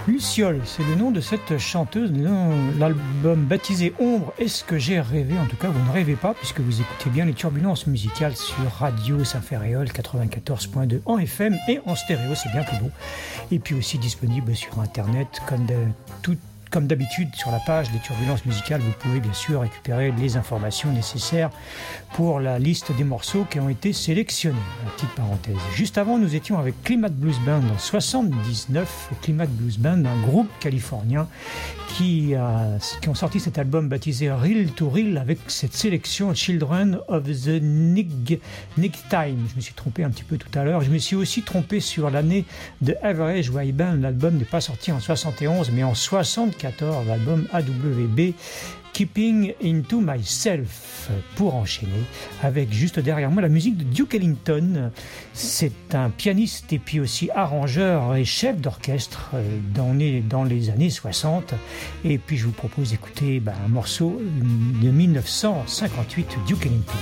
Luciole, c'est le nom de cette chanteuse. L'album baptisé Ombre, est-ce que j'ai rêvé? En tout cas, vous ne rêvez pas, puisque vous écoutez bien les turbulences musicales sur Radio Saint-Ferréol 94.2 en FM et en stéréo, c'est bien plus beau. Et puis aussi disponible sur Internet, comme d'habitude, sur la page des turbulences musicales, vous pouvez bien sûr récupérer les informations nécessaires pour la liste des morceaux qui ont été sélectionnés. Une petite parenthèse. Juste avant, nous étions avec Climate Blues Band en 79. Climate Blues Band, un groupe californien qui ont sorti cet album baptisé Reel to Reel avec cette sélection Children of the Nighttime. Je me suis trompé un petit peu tout à l'heure. Je me suis aussi trompé sur l'année de Average White Band. L'album n'est pas sorti en 71 mais en 74, l'album AWB Keeping Into Myself, pour enchaîner avec juste derrière moi la musique de Duke Ellington. C'est un pianiste et puis aussi arrangeur et chef d'orchestre dans les années 60. Et puis je vous propose d'écouter un morceau de 1958, Duke Ellington.